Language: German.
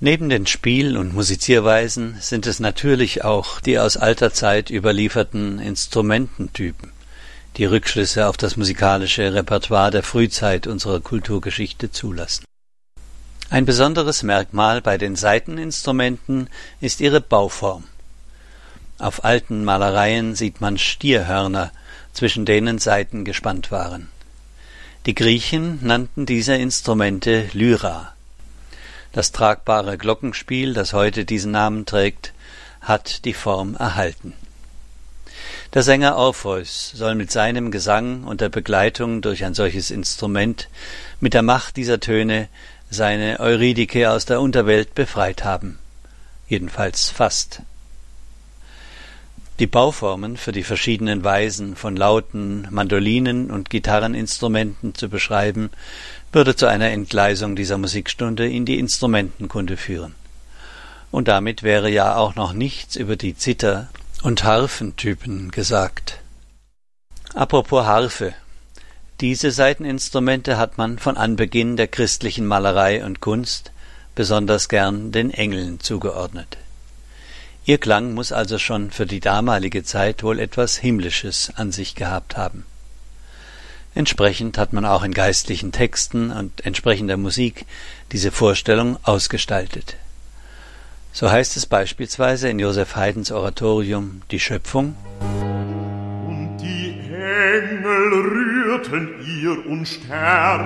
Neben den Spiel- und Musizierweisen sind es natürlich auch die aus alter Zeit überlieferten Instrumententypen, die Rückschlüsse auf das musikalische Repertoire der Frühzeit unserer Kulturgeschichte zulassen. Ein besonderes Merkmal bei den Saiteninstrumenten ist ihre Bauform. Auf alten Malereien sieht man Stierhörner, zwischen denen Saiten gespannt waren. Die Griechen nannten diese Instrumente Lyra. Das tragbare Glockenspiel, das heute diesen Namen trägt, hat die Form erhalten. Der Sänger Orpheus soll mit seinem Gesang und der Begleitung durch ein solches Instrument mit der Macht dieser Töne seine Eurydike aus der Unterwelt befreit haben. Jedenfalls fast. Die Bauformen für die verschiedenen Weisen von Lauten, Mandolinen und Gitarreninstrumenten zu beschreiben, würde zu einer Entgleisung dieser Musikstunde in die Instrumentenkunde führen. Und damit wäre ja auch noch nichts über die Zither- und Harfentypen gesagt. Apropos Harfe. Diese Saiteninstrumente hat man von Anbeginn der christlichen Malerei und Kunst besonders gern den Engeln zugeordnet. Ihr Klang muss also schon für die damalige Zeit wohl etwas Himmlisches an sich gehabt haben. Entsprechend hat man auch in geistlichen Texten und entsprechender Musik diese Vorstellung ausgestaltet. So heißt es beispielsweise in Joseph Haydns Oratorium Die Schöpfung: Und die Engel rührten ihr Unsterbliches